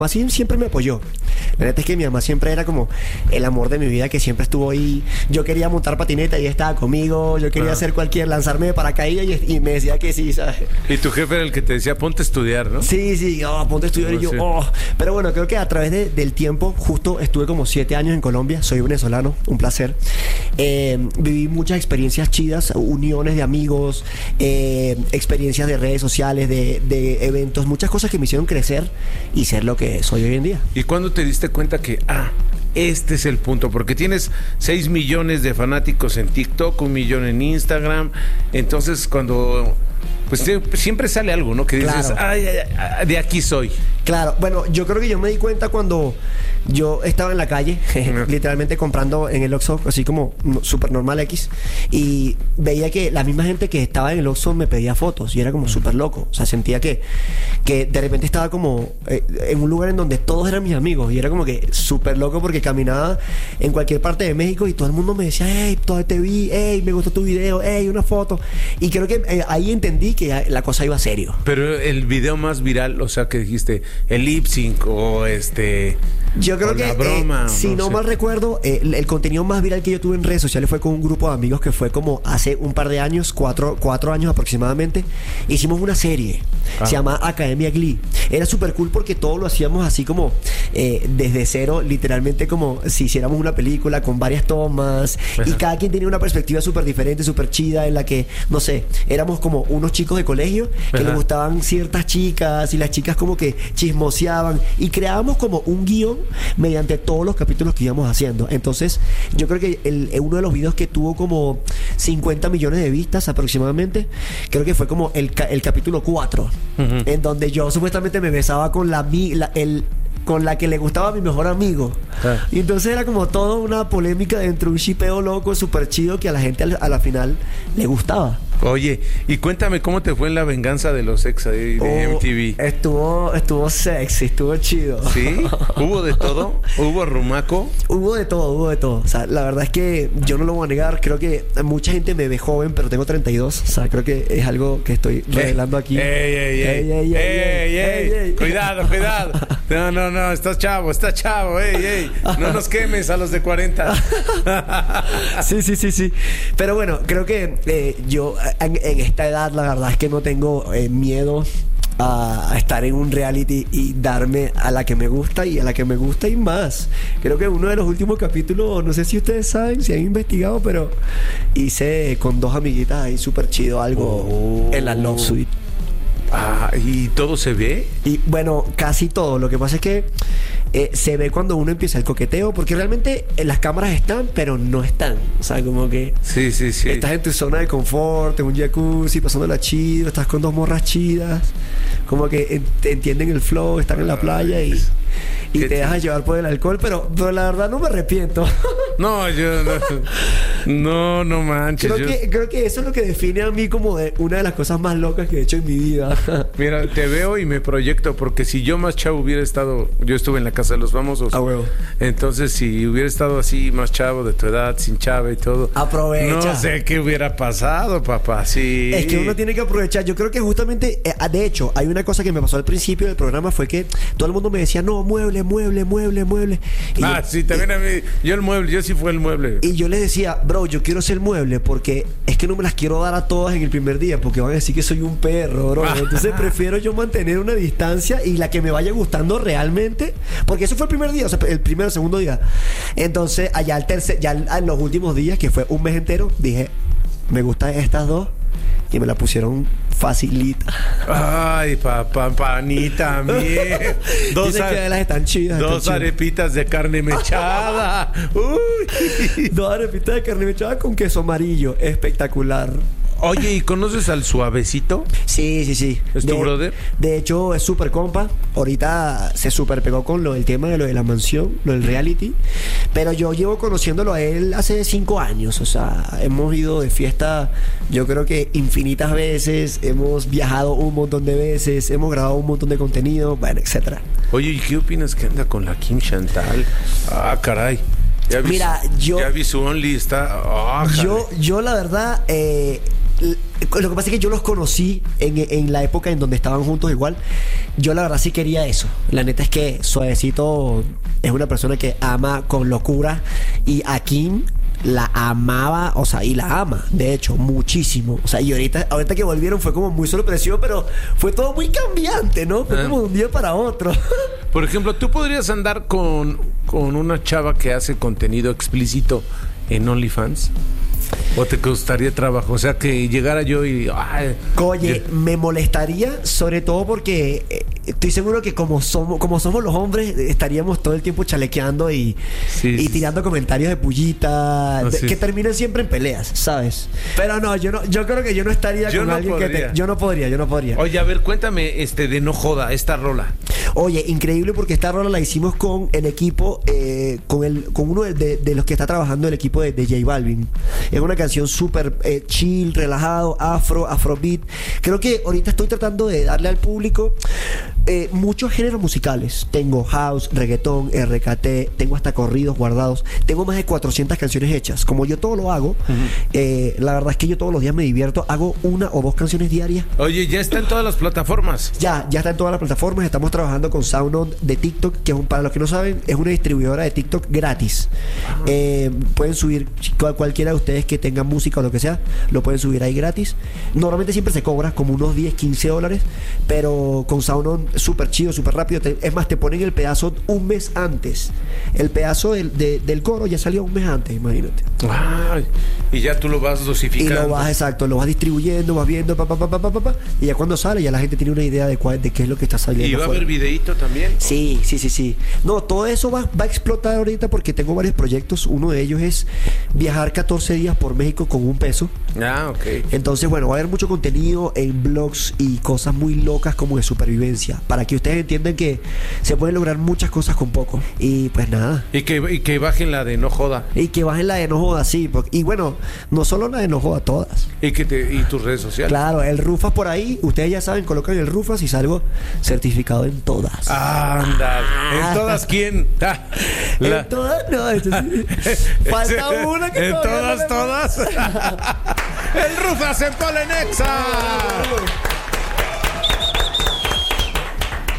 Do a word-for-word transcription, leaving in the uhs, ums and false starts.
Así siempre me apoyó. La neta es que mi mamá siempre era como el amor de mi vida, que siempre estuvo ahí. Yo quería montar patineta y ella estaba conmigo. Yo quería ah. hacer cualquier, lanzarme de paracaídas y, y me decía que sí, ¿sabes? Y tu jefe era el que te decía, ponte a estudiar, ¿no? Sí, sí, oh, ponte a estudiar. No, y yo, sí. oh. Pero bueno, creo que a través de, del tiempo, justo estuve como siete años en Colombia. Soy venezolano, un placer. Eh, viví muchas experiencias chidas, uniones de amigos, eh, experiencias de redes sociales, de, de eventos, muchas cosas que me hicieron crecer y ser lo que soy hoy en día. ¿Y cuándo te diste cuenta que, ah, este es el punto? Porque tienes seis millones de fanáticos en TikTok, un millón en Instagram. Entonces, cuando... pues siempre sale algo, ¿no? Que dices, claro. ay, ay, ay, de aquí soy. Claro, bueno, yo creo que yo me di cuenta cuando yo estaba en la calle, literalmente comprando en el Oxxo, así como súper normal X, y veía que la misma gente que estaba en el Oxxo me pedía fotos, y era como súper loco. O sea, sentía que, que de repente estaba como eh, en un lugar en donde todos eran mis amigos, y era como que súper loco porque caminaba en cualquier parte de México y todo el mundo me decía, hey, todavía te vi, hey, me gustó tu video, hey, una foto. Y creo que eh, ahí entendí que la cosa iba serio. Pero el video más viral, o sea, que dijiste, el lip sync o este... Yo creo que, broma, eh, si no, no mal recuerdo, eh, el, el contenido más viral que yo tuve en redes sociales fue con un grupo de amigos que fue como hace un par de años, cuatro, cuatro años aproximadamente. Hicimos una serie, ah. se llama Academia Glee. Era súper cool porque todo lo hacíamos así como eh, desde cero, literalmente como si hiciéramos una película con varias tomas. Ajá. Y cada quien tenía una perspectiva súper diferente, súper chida, en la que, no sé, éramos como unos chicos de colegio que Ajá. les gustaban ciertas chicas y las chicas como que chismoseaban y creábamos como un guión mediante todos los capítulos que íbamos haciendo. Entonces yo creo que el, el, uno de los videos que tuvo como cincuenta millones de vistas aproximadamente, creo que fue como el, el capítulo cuatro, uh-huh. en donde yo supuestamente me besaba con la, la el con la que le gustaba a mi mejor amigo. Ah. Y entonces era como toda una polémica dentro de un shipeo loco súper chido que a la gente a la final le gustaba. Oye, y cuéntame cómo te fue en la venganza de los ex de, de oh, M T V. Estuvo, estuvo sexy, estuvo chido. ¿Sí? ¿Hubo de todo? ¿Hubo rumaco? Hubo de todo, hubo de todo. O sea, la verdad es que yo no lo voy a negar. Creo que mucha gente me ve joven, pero tengo treinta y dos. O sea, creo que es algo que estoy revelando aquí. ¡Ey, ey, ey! ¡Ey, ey, ey! ey, ey. Cuidado, cuidado. No, no, no. Estás chavo, estás chavo. ¡Ey, ey! No nos quemes a los de cuarenta. Sí, sí, sí, sí. Pero bueno, creo que eh, yo... En, en esta edad la verdad es que no tengo eh, miedo a, a estar en un reality y darme a la que me gusta y a la que me gusta y más. Creo que uno de los últimos capítulos, no sé si ustedes saben, si han investigado, pero hice con dos amiguitas ahí súper chido algo oh. en la Love Suite. Ah, ¿y todo se ve? Y bueno, casi todo. Lo que pasa es que eh, se ve cuando uno empieza el coqueteo, porque realmente eh, las cámaras están, pero no están. O sea, como que sí, sí, sí. estás en tu zona de confort, en un jacuzzi, pasándola chido, estás con dos morras chidas, como que en, entienden el flow, están en la playa y, y te dejas llevar por el alcohol, pero, pero la verdad no me arrepiento. No, yo no, no, no manches. Creo, yo... que, creo que eso es lo que define a mí como de una de las cosas más locas que he hecho en mi vida. Mira, te veo y me proyecto, porque si yo más chavo hubiera estado, yo estuve en la casa de los famosos. Ah, huevo. Entonces, si hubiera estado así más chavo de tu edad, sin chava y todo, aprovecha. No sé qué hubiera pasado, papá. Sí. Es que uno tiene que aprovechar. Yo creo que justamente, eh, de hecho, hay una cosa que me pasó al principio del programa, fue que todo el mundo me decía, no, mueble, mueble, mueble, mueble. Y ah, yo, sí, también eh, a mí, yo el mueble, yo sí fue el mueble. Y yo les decía, bro, yo quiero ser mueble porque es que no me las quiero dar a todas en el primer día, porque van a decir que soy un perro, bro. Entonces prefiero yo mantener una distancia y la que me vaya gustando realmente, porque eso fue el primer día, o sea, el primer, segundo día. Entonces, allá al tercer, ya en los últimos días, que fue un mes entero, dije, me gustan estas dos, y me la pusieron facilita. Ay, papá, panita, también. Dos, Dicen que las están chidas. Dos están arepitas chidas. De carne mechada. Uy. Dos arepitas de carne mechada con queso amarillo. Espectacular. Oye, ¿y conoces al Suavecito? Sí, sí, sí. ¿Es tu de, brother? De hecho, es súper compa. Ahorita se súper pegó con lo del tema de lo de la mansión, lo del reality. Pero yo llevo conociéndolo a él hace cinco años. O sea, hemos ido de fiesta, yo creo que infinitas veces. Hemos viajado un montón de veces. Hemos grabado un montón de contenido, bueno, etcétera. Oye, ¿y qué opinas que anda con la Kim Chantal? Ah, caray. Ya vi, Mira, yo... Ya vi su Only, está... Oh, yo, yo, la verdad... Eh, lo que pasa es que yo los conocí en, en la época en donde estaban juntos igual. Yo la verdad sí quería eso. La neta es que Suavecito es una persona que ama con locura. Y a Kim la amaba, o sea, y la ama, de hecho, muchísimo. O sea, y ahorita, ahorita que volvieron fue como muy sorpresivo, pero fue todo muy cambiante, ¿no? Fue ah. como de un día para otro. Por ejemplo, ¿tú podrías andar con, con una chava que hace contenido explícito en OnlyFans? ¿O te costaría trabajo? O sea, que llegara yo y... Ay, Oye, yo... me molestaría, sobre todo porque eh, estoy seguro que como somos como somos los hombres, estaríamos todo el tiempo chalequeando y, sí, y tirando sí. comentarios de pullita, no, de, sí. que terminan siempre en peleas, ¿sabes? Pero no, yo no yo creo que yo no estaría yo con no alguien podría. que... Te, yo no podría, yo no podría. Oye, a ver, cuéntame este de No Joda, esta rola. Oye, increíble porque esta rola la hicimos con el equipo, eh, con el con uno de, de, de los que está trabajando el equipo de, de J Balvin. Es una canción súper eh, chill, relajado, afro, afrobeat. Creo que ahorita estoy tratando de darle al público eh, muchos géneros musicales. Tengo house, reggaetón, R K T, tengo hasta corridos guardados. Tengo más de cuatrocientas canciones hechas. Como yo todo lo hago, uh-huh. eh, la verdad es que yo todos los días me divierto. Hago una o dos canciones diarias. Oye, ya está en todas las plataformas. Ya, ya está en todas las plataformas. Estamos trabajando con SoundOn de TikTok, que es un, para los que no saben, es una distribuidora de TikTok gratis. Uh-huh. eh, pueden subir cualquiera de ustedes que tengan música o lo que sea, lo pueden subir ahí gratis. Normalmente siempre se cobra como unos diez, quince dólares, pero con SoundOn súper chido, súper rápido. Te, es más, te ponen el pedazo un mes antes. El pedazo del, de, del coro ya salió un mes antes, imagínate. Ay, y ya tú lo vas dosificando. Y lo vas, exacto, lo vas distribuyendo, vas viendo, pa, pa, pa, pa, pa, pa, y ya cuando sale, ya la gente tiene una idea de, cuál, de qué es lo que está saliendo. ¿Y va afuera. a haber videíto también? Sí, sí, sí, sí. No, todo eso va, va a explotar ahorita porque tengo varios proyectos. Uno de ellos es viajar catorce días por México con un peso. Ah, ok. Entonces, bueno, va a haber mucho contenido en blogs y cosas muy locas como de supervivencia, para que ustedes entiendan que se pueden lograr muchas cosas con poco. Y pues nada. Y que, y que bajen la de No Joda. Y que bajen la de No Joda, sí. Porque, y bueno, no solo la de No Joda, todas. Y que te, y tus redes sociales. Claro, el Rufas por ahí, ustedes ya saben, colocan el Rufas y salgo certificado en todas. Anda. Ah. ¿En todas quién? Ah, la... En todas no. Falta una que en todas, no todas. El Rufas en Polenexa.